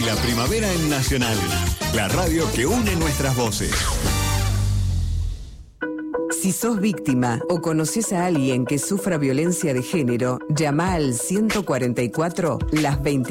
la primavera en Nacional, la radio que une nuestras voces. Si sos víctima o conoces a alguien que sufra violencia de género, llama al 144 las 20